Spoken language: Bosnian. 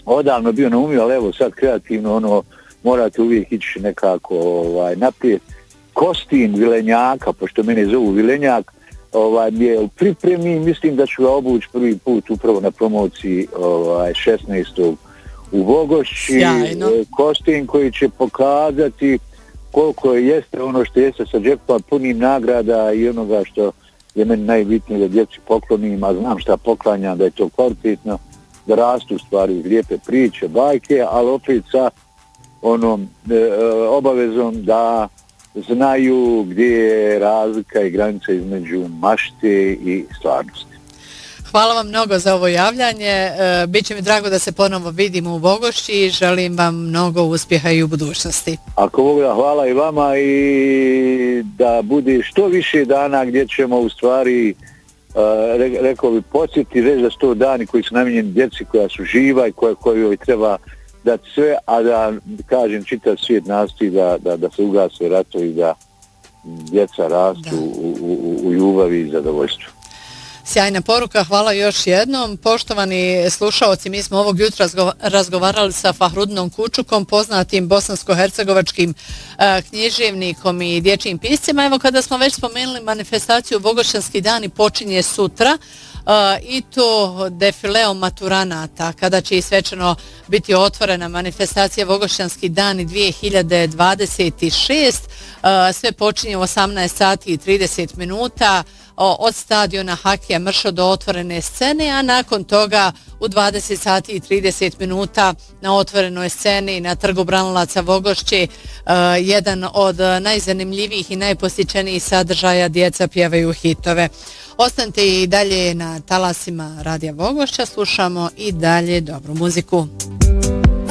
odavno bio naumio, ali evo sad kreativno morate uvijek ići nekako naprijed. Kostim vilenjaka, pošto mene zovu vilenjak, je u pripremi, mislim da ću ga obući prvi put upravo na promociji 16. u Vogošći. Kostim koji će pokazati koliko jeste ono što jeste sa džepom punim nagrada i onoga što je meni najbitnije da djeci poklonim, a znam šta poklanjam, da je to kvalitetno, da rastu stvari, lijepe priče, bajke, ali opet sa onom obavezom da znaju gdje je razlika i granica između mašte i stvarnosti. Hvala vam mnogo za ovo javljanje. Biće mi drago da se ponovo vidimo u Vogošći i želim vam mnogo uspjeha i u budućnosti. Ako Bog da, hvala i vama i da bude što više dana gdje ćemo u stvari, rekao bi, podsjetiti reći da 100 dani koji su namijenjeni djeci koja su živa i kojoj treba dati sve, a da, kažem, čitav svijet nastoji da se ugase ratovi, da djeca rastu u ljubavi i zadovoljstvu. Sjajna poruka, hvala još jednom. Poštovani slušaoci, mi smo ovog jutra razgovarali sa Fahrudnom Kučukom, poznatim bosansko-hercegovačkim književnikom i dječjim piscima. Evo, kada smo već spomenuli manifestaciju Vogošćanski dani počinje sutra, i to defileom maturanata, kada će i svečano biti otvorena manifestacija Vogošćanski dani 2026. Sve počinje u 18 sati i 30 minuta od stadiona Hakija Mršo do otvorene scene, a nakon toga u 20 sati i 30 minuta na otvorenoj sceni na Trgu Branilaca Vogošće jedan od najzanimljivijih i najposjećenijih sadržaja Djeca pjevaju hitove. Ostanite i dalje na talasima Radija Vogošća, slušamo i dalje dobru muziku.